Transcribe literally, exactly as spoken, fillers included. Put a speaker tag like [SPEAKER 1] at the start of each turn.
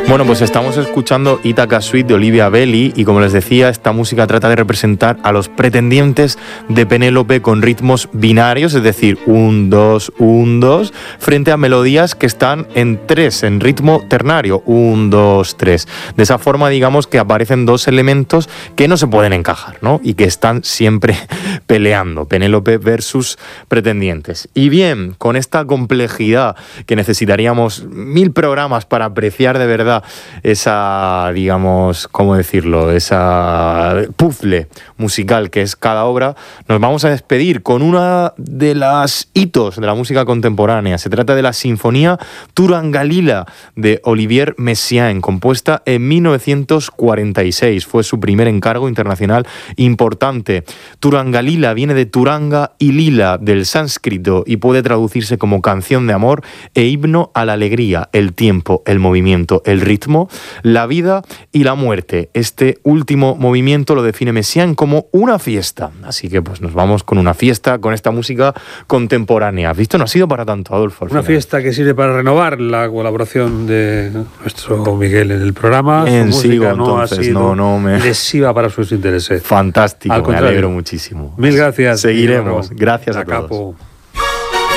[SPEAKER 1] Bueno, pues estamos escuchando Ítaca Suite de Olivia Belli y, como les decía, esta música trata de representar a los pretendientes de Penélope con ritmos binarios, es decir, un, dos, un, dos, frente a melodías que están en tres, en ritmo ternario, un, dos, tres. De esa forma, digamos que aparecen dos elementos que no se pueden encajar, ¿no? Y que están siempre peleando, Penélope versus pretendientes. Y bien, con esta complejidad que necesitaríamos mil programas para apreciar de verdad esa, digamos, ¿cómo decirlo? Esa puzzle musical que es cada obra, nos vamos a despedir con una de las hitos de la música contemporánea. Se trata de la Sinfonía Turangalila de Olivier Messiaen, compuesta en mil novecientos cuarenta y seis. Fue su primer encargo internacional importante. Turangalila viene de Turanga y Lila, del sánscrito, y puede traducirse como canción de amor e himno a la alegría, el tiempo, el movimiento, el ritmo, la vida y la muerte. Este último movimiento lo define Messiaen como una fiesta. Así que pues nos vamos con una fiesta, con esta música contemporánea. ¿Has visto? No ha sido para tanto, Adolfo.
[SPEAKER 2] Una fiesta que sirve para renovar la colaboración de nuestro Miguel en el programa.
[SPEAKER 1] En
[SPEAKER 2] Su
[SPEAKER 1] sí,
[SPEAKER 2] música no
[SPEAKER 1] entonces,
[SPEAKER 2] ha sido
[SPEAKER 1] no, no me...
[SPEAKER 2] lesiva para sus intereses.
[SPEAKER 1] Fantástico,
[SPEAKER 2] Al
[SPEAKER 1] me
[SPEAKER 2] contrario.
[SPEAKER 1] alegro muchísimo.
[SPEAKER 2] Mil gracias.
[SPEAKER 1] Seguiremos. Gracias a todos.
[SPEAKER 2] Capo.